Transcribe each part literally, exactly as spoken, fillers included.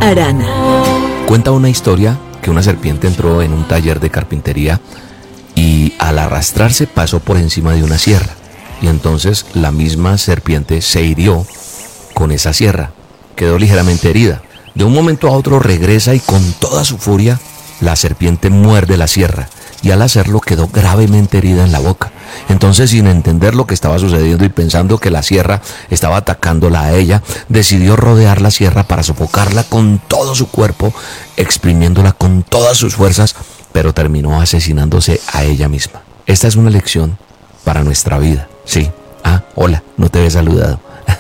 Arana. Cuenta una historia que una serpiente entró en un taller de carpintería y al arrastrarse pasó por encima de una sierra. Y entonces la misma serpiente se hirió con esa sierra. Quedó ligeramente herida. De un momento a otro regresa y con toda su furia la serpiente muerde la sierra. Y al hacerlo quedó gravemente herida en la boca. Entonces, sin entender lo que estaba sucediendo y pensando que la sierra estaba atacándola a ella, decidió rodear la sierra para sofocarla con todo su cuerpo, exprimiéndola con todas sus fuerzas, pero terminó asesinándose a ella misma. Esta es una lección para nuestra vida. Sí. Ah, hola, no te había saludado.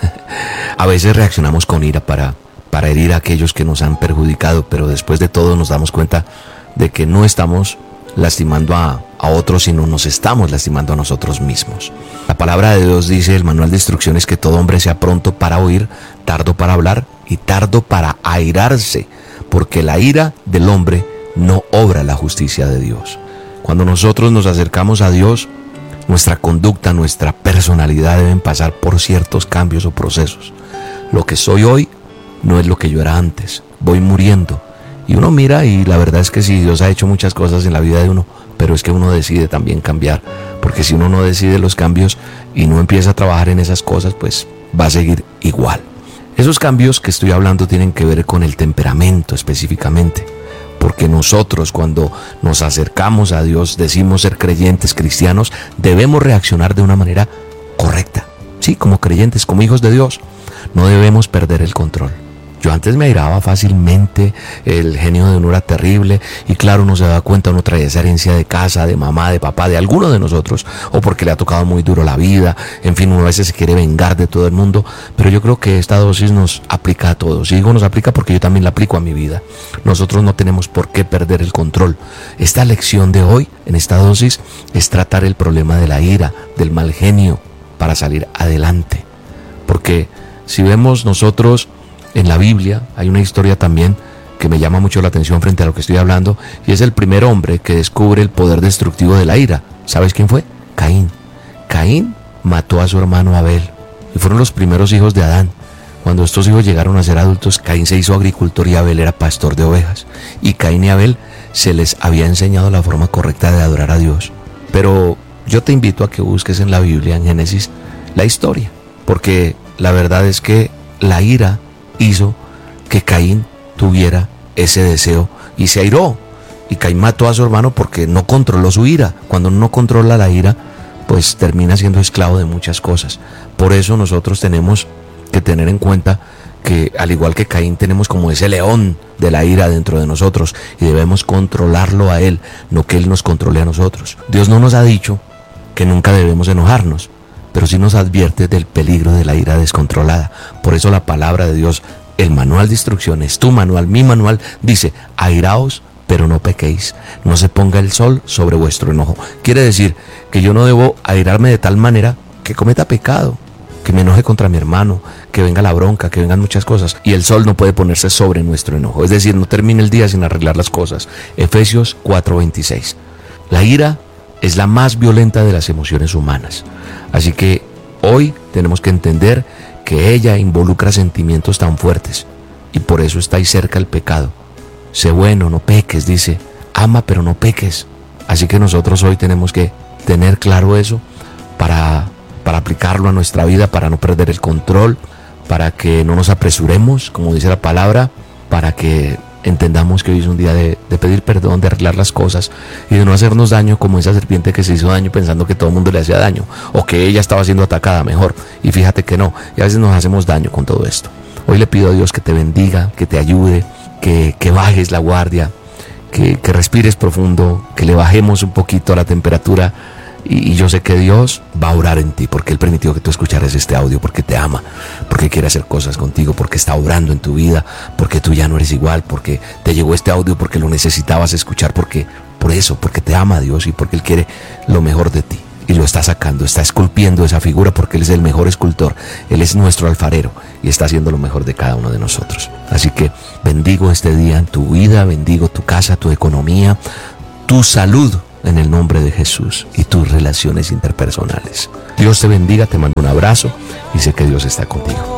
A veces reaccionamos con ira para, para herir a aquellos que nos han perjudicado, pero después de todo nos damos cuenta de que no estamos lastimando a, a otros, sino nos estamos lastimando a nosotros mismos. La palabra de Dios dice, el manual de instrucciones, que todo hombre sea pronto para oír, tardo para hablar y tardo para airarse, porque la ira del hombre no obra la justicia de Dios. Cuando nosotros nos acercamos a Dios, nuestra conducta, nuestra personalidad deben pasar por ciertos cambios o procesos. Lo que soy hoy no es lo que yo era antes. Voy muriendo. Y uno mira y la verdad es que sí, Dios ha hecho muchas cosas en la vida de uno, pero es que uno decide también cambiar, porque si uno no decide los cambios y no empieza a trabajar en esas cosas, pues va a seguir igual. Esos cambios que estoy hablando tienen que ver con el temperamento específicamente, porque nosotros cuando nos acercamos a Dios, decimos ser creyentes cristianos, debemos reaccionar de una manera correcta, sí, como creyentes, como hijos de Dios, no debemos perder el control. Yo antes me airaba fácilmente, el genio de uno era terrible y claro, uno se da cuenta, uno trae esa herencia de casa, de mamá, de papá, de alguno de nosotros, o porque le ha tocado muy duro la vida, en fin, uno a veces se quiere vengar de todo el mundo, pero yo creo que esta dosis nos aplica a todos. Y digo nos aplica porque yo también la aplico a mi vida. Nosotros no tenemos por qué perder el control. Esta lección de hoy, en esta dosis, es tratar el problema de la ira, del mal genio, para salir adelante. Porque si vemos nosotros en la Biblia, hay una historia también que me llama mucho la atención frente a lo que estoy hablando, y es el primer hombre que descubre el poder destructivo de la ira. ¿Sabes quién fue? Caín. Caín mató a su hermano Abel, y fueron los primeros hijos de Adán. Cuando estos hijos llegaron a ser adultos, Caín se hizo agricultor y Abel era pastor de ovejas. Y Caín y Abel se les había enseñado la forma correcta de adorar a Dios. Pero yo te invito a que busques en la Biblia, en Génesis, la historia, porque la verdad es que la ira hizo que Caín tuviera ese deseo y se airó, y Caín mató a su hermano porque no controló su ira. Cuando uno no controla la ira, pues termina siendo esclavo de muchas cosas. Por eso nosotros tenemos que tener en cuenta que al igual que Caín tenemos como ese león de la ira dentro de nosotros y debemos controlarlo a él, no que él nos controle a nosotros. Dios no nos ha dicho que nunca debemos enojarnos, pero sí nos advierte del peligro de la ira descontrolada. Por eso la palabra de Dios, el manual de instrucciones, tu manual, mi manual, dice, airaos, pero no pequéis, no se ponga el sol sobre vuestro enojo. Quiere decir que yo no debo airarme de tal manera que cometa pecado, que me enoje contra mi hermano, que venga la bronca, que vengan muchas cosas, y el sol no puede ponerse sobre nuestro enojo. Es decir, no termine el día sin arreglar las cosas. Efesios cuatro veintiséis. La ira es la más violenta de las emociones humanas. Así que hoy tenemos que entender que ella involucra sentimientos tan fuertes y por eso está ahí cerca el pecado. Sé bueno, no peques, dice. Ama, pero no peques. Así que nosotros hoy tenemos que tener claro eso para, para aplicarlo a nuestra vida, para no perder el control, para que no nos apresuremos, como dice la palabra, para que entendamos que hoy es un día de, de pedir perdón, de arreglar las cosas y de no hacernos daño como esa serpiente que se hizo daño pensando que todo el mundo le hacía daño o que ella estaba siendo atacada mejor, y fíjate que no, y a veces nos hacemos daño con todo esto. Hoy le pido a Dios que te bendiga, que te ayude, que, que bajes la guardia, que, que respires profundo, que le bajemos un poquito la temperatura. Y yo sé que Dios va a orar en ti, porque Él permitió que tú escucharas este audio, porque te ama, porque quiere hacer cosas contigo, porque está obrando en tu vida, porque tú ya no eres igual, porque te llegó este audio porque lo necesitabas escuchar, porque por eso, porque te ama Dios y porque Él quiere lo mejor de ti. Y lo está sacando, está esculpiendo esa figura porque Él es el mejor escultor, Él es nuestro alfarero y está haciendo lo mejor de cada uno de nosotros. Así que bendigo este día en tu vida, bendigo tu casa, tu economía, tu salud, en el nombre de Jesús, y tus relaciones interpersonales. Dios te bendiga, te mando un abrazo y sé que Dios está contigo.